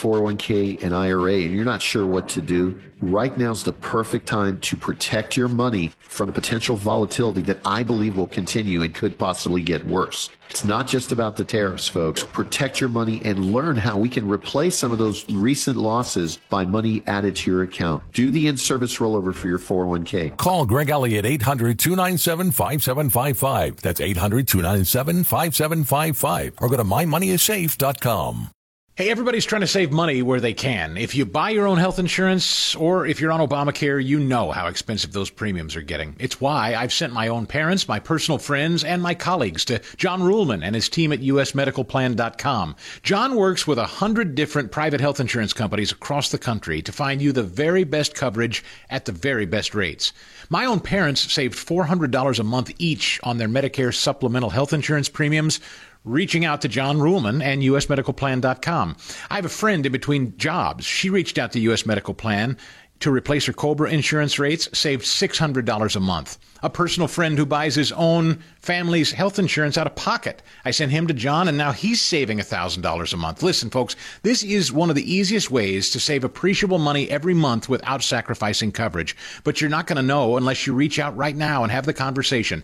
401k and IRA and you're not sure what to do, right now is the perfect time to protect your money from potential volatility that I believe will continue and could possibly get worse. It's not just about the tariffs, folks. Protect your money and learn how we can replace some of those recent losses by money added to your account. Do the in-service rollover for your 401k. Call Greg Elliott 800-297-5755. That's 800-297-5755. Or go to mymoneyissafe.com. Hey, everybody's trying to save money where they can. If you buy your own health insurance or if you're on Obamacare, you know how expensive those premiums are getting. It's why I've sent my own parents, my personal friends, and my colleagues to John Ruhlman and his team at usmedicalplan.com. John works with 100 different private health insurance companies across the country to find you the very best coverage at the very best rates. My own parents saved $400 a month each on their Medicare supplemental health insurance premiums, reaching out to John Ruhlman and usmedicalplan.com. I have a friend in between jobs. She reached out to US Medical Plan to replace her COBRA insurance rates, saved $600 a month. A personal friend who buys his own family's health insurance out of pocket. I sent him to John, and now he's saving $1,000 a month. Listen, folks, this is one of the easiest ways to save appreciable money every month without sacrificing coverage. But you're not going to know unless you reach out right now and have the conversation.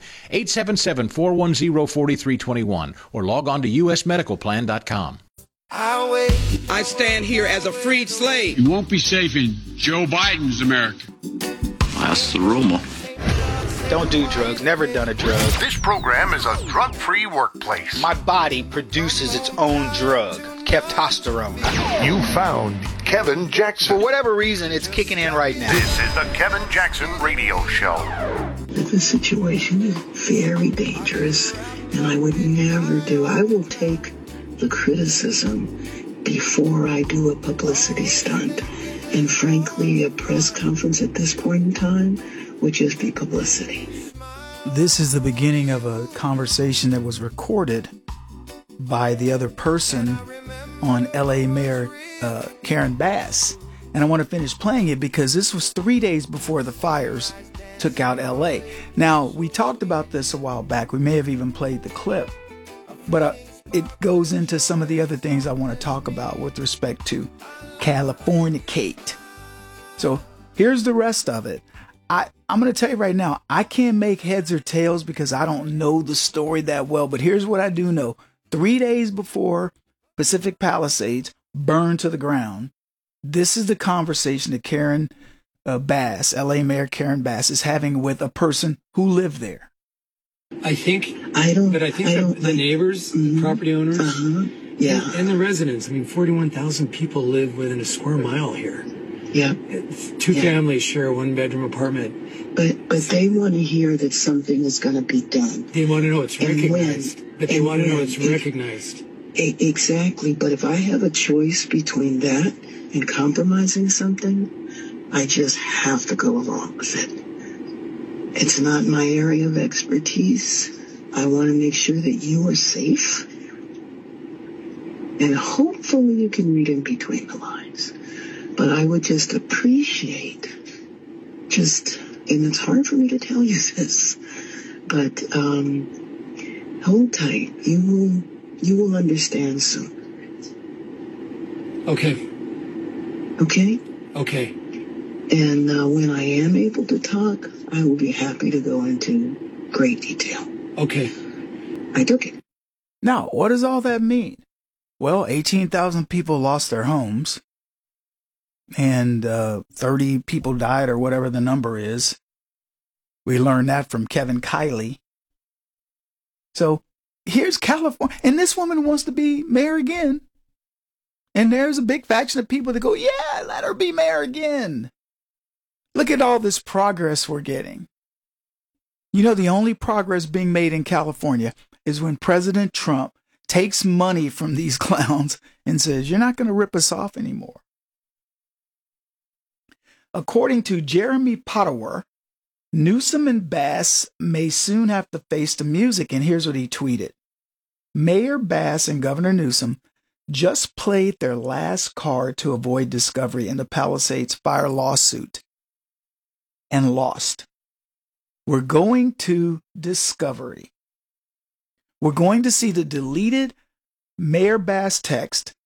877-410-4321 or log on to usmedicalplan.com. I stand here as a freed slave. You won't be safe in Joe Biden's America. That's the rumor. Don't do drugs. Never done a drug. This program is a drug-free workplace. My body produces its own drug, testosterone. You found Kevin Jackson. For whatever reason, it's kicking in right now. This is the Kevin Jackson Radio Show. The situation is very dangerous, and I would never do. I will take the criticism before I do a publicity stunt. And frankly, a press conference at this point in time would just be publicity. This is the beginning of a conversation that was recorded by the other person on LA Mayor Karen Bass. And I want to finish playing it because this was 3 days before the fires took out LA. Now, we talked about this a while back. We may have even played the clip. But it goes into some of the other things I want to talk about with respect to Californicate. So here's the rest of it. I'm going to tell you right now, I can't make heads or tails because I don't know the story that well. But here's what I do know. 3 days before Pacific Palisades burned to the ground, this is the conversation that Karen Bass, LA Mayor Karen Bass, is having with a person who lived there. I think the neighbors, the property owners, and the residents. I mean, 41,000 people live within a square mile here. Yeah. Two families share a one-bedroom apartment. But they want to hear that something is going to be done. They want to know it's recognized. Recognized. Exactly. But if I have a choice between that and compromising something, I just have to go along with it. It's not my area of expertise. I want to make sure that you are safe. And hopefully you can read in between the lines. But I would just appreciate and it's hard for me to tell you this, but hold tight. You will understand soon. Okay. Okay? Okay. And when I am able to talk, I will be happy to go into great detail. Okay. I took it. Now, what does all that mean? Well, 18,000 people lost their homes and 30 people died or whatever the number is. We learned that from Kevin Kiley. So here's California. And this woman wants to be mayor again. And there's a big faction of people that go, yeah, let her be mayor again. Look at all this progress we're getting. You know, the only progress being made in California is when President Trump takes money from these clowns and says, you're not going to rip us off anymore. According to Jeremy Potower, Newsom and Bass may soon have to face the music. And here's what he tweeted. Mayor Bass and Governor Newsom just played their last card to avoid discovery in the Palisades fire lawsuit and lost. We're going to discovery. We're going to see the deleted Mayor Bass text